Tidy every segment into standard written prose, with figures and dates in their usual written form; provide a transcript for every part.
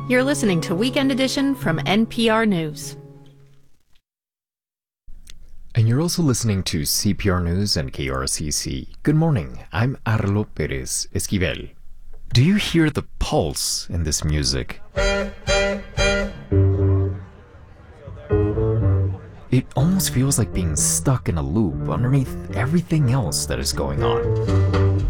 You're listening to Weekend Edition from NPR News. And you're also listening to CPR News and KRCC. Good morning, I'm Arlo Perez Esquivel. Do you hear the pulse in this music? It almost feels like being stuck in a loop underneath everything else that is going on.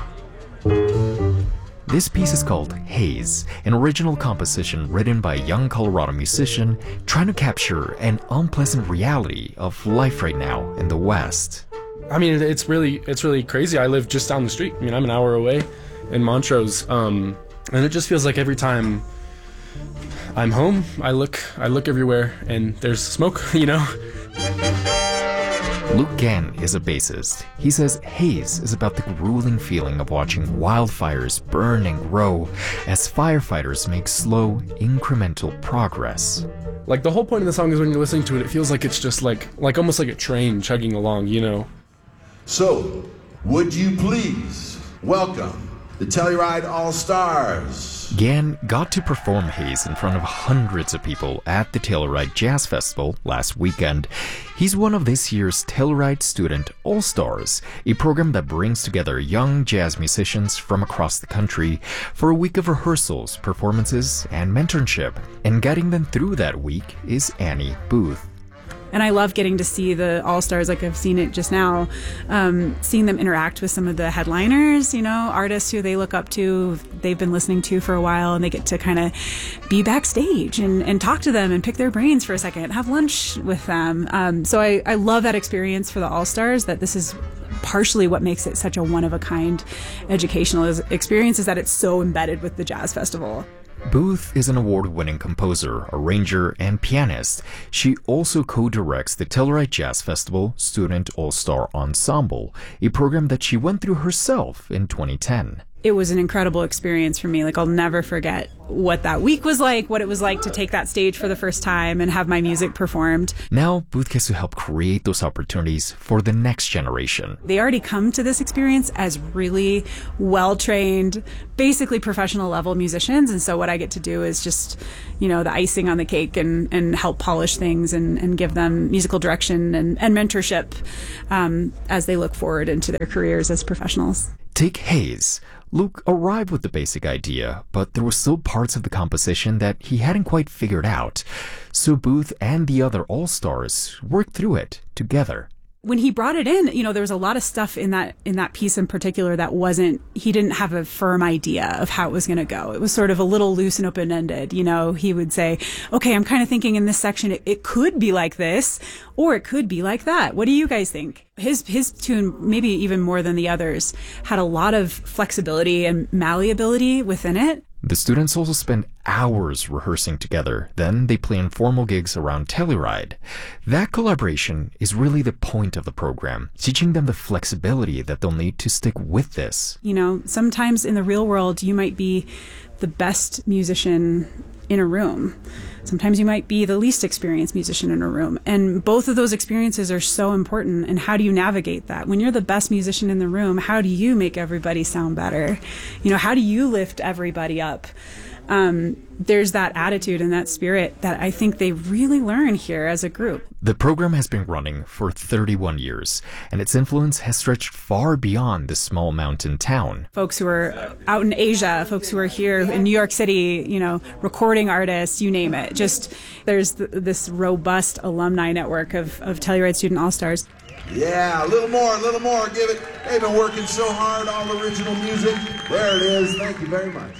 This piece is called Haze, an original composition written by a young Colorado musician trying to capture an unpleasant reality of life right now in the West. I mean, it's really crazy. I live just down the street. I mean, I'm an hour away in Montrose, and it just feels like every time I'm home, I look everywhere, and there's smoke, you know? Luke Gann is a bassist. He says Haze is about the grueling feeling of watching wildfires burn and grow as firefighters make slow, incremental progress. Like, the whole point of the song is when you're listening to it, it feels like it's just like almost like a train chugging along, you know? So, would you please welcome the Telluride All-Stars? Gann got to perform Haze in front of hundreds of people at the Telluride Jazz Festival last weekend. He's one of this year's Telluride Student All-Stars, a program that brings together young jazz musicians from across the country for a week of rehearsals, performances, and mentorship. And guiding them through that week is Annie Booth. And I love getting to see the All-Stars, like I've seen it just now, seeing them interact with some of the headliners, you know, artists who they look up to, they've been listening to for a while, and they get to kind of be backstage and talk to them and pick their brains for a second, have lunch with them. So I love that experience for the All-Stars, that this is partially what makes it such a one-of-a-kind educational experience, is that it's so embedded with the Jazz Festival. Booth is an award-winning composer, arranger, and pianist. She also co-directs the Telluride Jazz Festival Student All-Star Ensemble, a program that she went through herself in 2010. It was an incredible experience for me. Like, I'll never forget what that week was like, what it was like to take that stage for the first time and have my music performed. Now, Booth gets to help create those opportunities for the next generation. They already come to this experience as really well-trained, basically professional level musicians. And so what I get to do is just, you know, the icing on the cake and help polish things and give them musical direction and mentorship as they look forward into their careers as professionals. Take Haze. Luke arrived with the basic idea, but there were still parts of the composition that he hadn't quite figured out. So Booth and the other All-Stars worked through it together. When he brought it in, you know, there was a lot of stuff in that piece in particular that he didn't have a firm idea of how it was going to go. It was sort of a little loose and open-ended. You know, he would say, okay, I'm kind of thinking in this section, it could be like this, or it could be like that. What do you guys think? His tune, maybe even more than the others, had a lot of flexibility and malleability within it. The students also spend hours rehearsing together. Then they play informal gigs around Telluride. That collaboration is really the point of the program, teaching them the flexibility that they'll need to stick with this. You know, sometimes in the real world, you might be the best musician in a room. Sometimes you might be the least experienced musician in a room. And both of those experiences are so important. And how do you navigate that? When you're the best musician in the room, how do you make everybody sound better? You know, how do you lift everybody up? There's that attitude and that spirit that I think they really learn here as a group. The program has been running for 31 years, and its influence has stretched far beyond this small mountain town. Folks who are out in Asia, folks who are here in New York City, you know, recording artists, you name it. Just there's this robust alumni network of Telluride Student All-Stars. Yeah, a little more, give it. They've been working so hard, all original music. There it is. Thank you very much.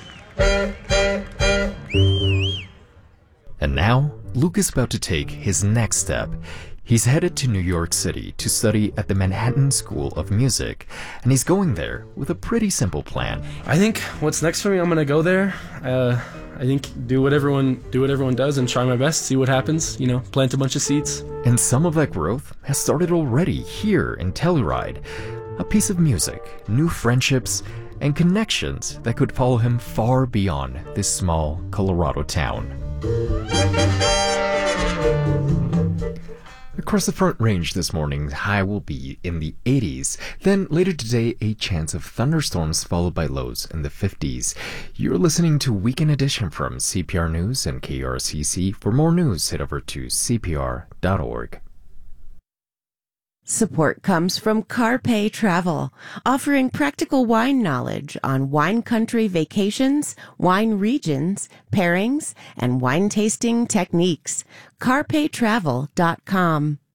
And now, Luke is about to take his next step. He's headed to New York City to study at the Manhattan School of Music, and he's going there with a pretty simple plan. I think what's next for me, I'm gonna go there. I think do what everyone does and try my best, see what happens, you know, plant a bunch of seeds. And some of that growth has started already here in Telluride. A piece of music, new friendships, and connections that could follow him far beyond this small Colorado town. Across the Front Range this morning, the high will be in the 80s. Then later today, a chance of thunderstorms followed by lows in the 50s. You're listening to Weekend Edition from CPR News and KRCC. For more news, head over to cpr.org. Support comes from Carpe Travel, offering practical wine knowledge on wine country vacations, wine regions, pairings, and wine tasting techniques. CarpeTravel.com.